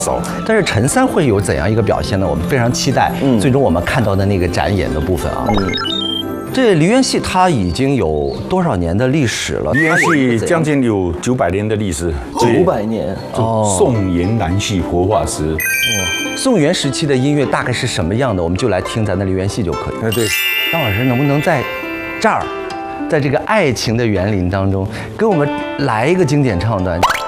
但是陈三会有怎样一个表现呢？我们非常期待，最终我们看到的那个展演的部分啊。这梨园戏它已经有多少年的历史了？ 梨园戏将近有900年的历史 ，900年哦。宋元南戏活化石。 宋元时期的音乐大概是什么样的？我们就来听咱的梨园戏就可以。 对， 张老师能不能在这儿，在这个爱情的园林当中，给我们来一个经典唱段？